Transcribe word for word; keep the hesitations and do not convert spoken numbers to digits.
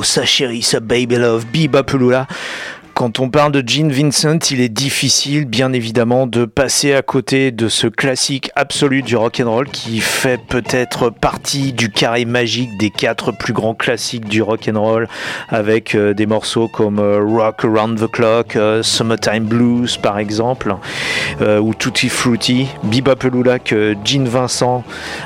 Oh, sa chérie, sa baby love, Bebopalula. Quand on parle de Gene Vincent, il est difficile, bien évidemment, de passer à côté de ce classique absolu du rock'n'roll qui fait peut-être partie du carré magique des quatre plus grands classiques du rock'n'roll, avec euh, des morceaux comme euh, Rock Around the Clock, euh, Summertime Blues par exemple, euh, ou Tutti Frutti. Bebopalula que Gene Vincent